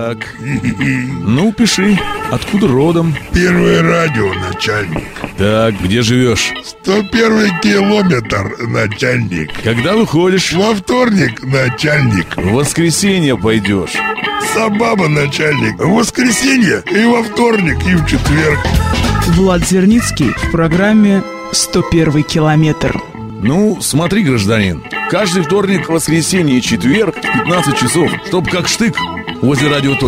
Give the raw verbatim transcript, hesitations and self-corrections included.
Так. Ну, пиши. Откуда родом? Первое радио, начальник. Так, где живешь? сто первый километр, начальник. Когда выходишь? Во вторник, начальник. В воскресенье пойдешь. Собаба, начальник. В воскресенье и во вторник, и в четверг. Влад Зерницкий в программе «сто первый километр». Ну, смотри, гражданин, каждый вторник, воскресенье и четверг в пятнадцать часов, чтоб как штык возле радио.